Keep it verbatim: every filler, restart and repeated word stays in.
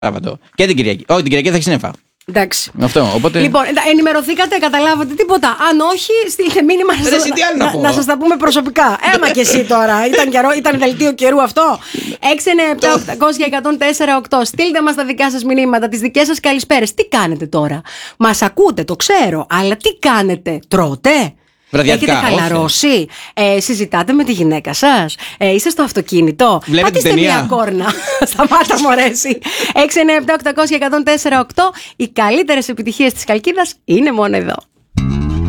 Σάββατο. Και την Κυριακή. Όχι, την Κυριακή θα έχει σύννεφα. Εντάξει. Αυτό, οπότε... Λοιπόν, ενημερωθήκατε, καταλάβατε τίποτα. Αν όχι, στείλτε μήνυμα να, να, να σας τα πούμε προσωπικά. Έμα και εσύ τώρα. Ήταν, καιρό, ήταν δελτίο καιρού αυτό. έξι εννιά επτά οκτακόσια εκατόν τέσσερα οκτώ. Στείλτε μας τα δικά σας μηνύματα, τις δικές σας καλησπέρες. Τι κάνετε τώρα? Μας ακούτε, το ξέρω. Αλλά τι κάνετε? Τρώτε? Βραδιάτικα, έχετε χαλαρώσει? Ε, συζητάτε με τη γυναίκα σας? Ε, είστε στο αυτοκίνητο? Βλέπετε Πατήστε ταινία? μια κόρνα. Σταμάτα μου αρέσει. έξι εννιά επτά οκτακόσια εκατόν τέσσερα οκτώ. Οι καλύτερες επιτυχίες της Χαλκίδας είναι μόνο εδώ.